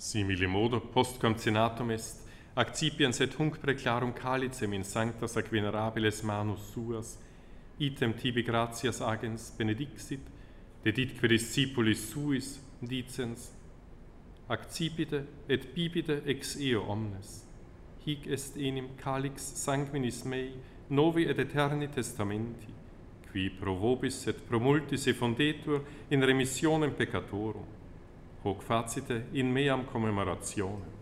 Simile modo, post concenatum est, accipiens et hunc preclarum calicem in sanctas ac venerabiles manus suas, item tibi gratias agens benedixit, deditque discipulis suis, dicens, accipite et bibite ex eo omnes. Hic est enim calix sanguinis mei, novi et eterni testamenti, qui pro vobis et pro multis effundetur in remissionem peccatorum. Hoc facite in meam commemorationem.